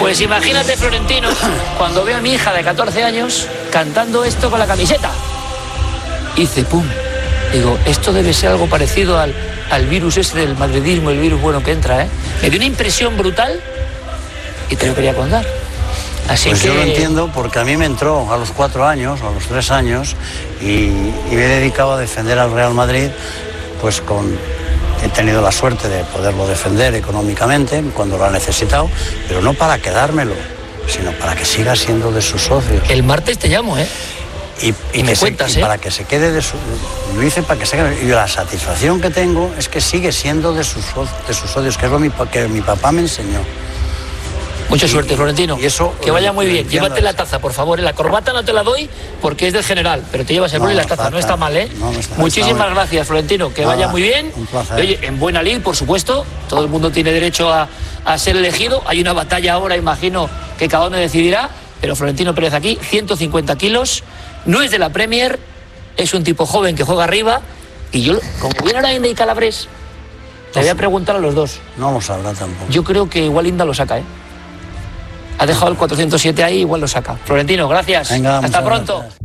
Pues imagínate, Florentino, cuando veo a mi hija de 14 años cantando esto con la camiseta. Hice pum. Digo, esto debe ser algo parecido al virus ese del madridismo, el virus bueno que entra, ¿eh? Me dio una impresión brutal y te lo quería contar. Así pues que... yo lo entiendo porque a mí me entró a los 4 años, a los 3 años, y me he dedicado a defender al Real Madrid, pues he tenido la suerte de poderlo defender económicamente cuando lo ha necesitado, pero no para quedármelo, sino para que siga siendo de sus socios. El martes te llamo, ¿eh? Y me cuentas, para que se quede lo hice para que se quede. Y la satisfacción que tengo es que sigue siendo de sus socios, que es lo que mi papá me enseñó. Mucha suerte, Florentino. Y eso, que vaya muy bien. Llévate la taza, por favor. La corbata no te la doy porque es del general, pero te llevas el boli y la taza. No está mal, ¿eh? No está, muchísimas gracias, Florentino. Que vaya muy bien. Un placer. Oye, en buena lid, por supuesto. Todo el mundo tiene derecho a ser elegido. Hay una batalla ahora, imagino, que cada uno decidirá. Pero Florentino Pérez aquí, 150 kilos. No es de la Premier, es un tipo joven que juega arriba. Y yo, como viene ahora Inda y Calabres, te voy a preguntar a los dos. No lo sabrá tampoco. Yo creo que igual Inda lo saca, ¿eh? Ha dejado el 407 ahí, igual lo saca. Florentino, gracias. Venga, hasta pronto. Gracias.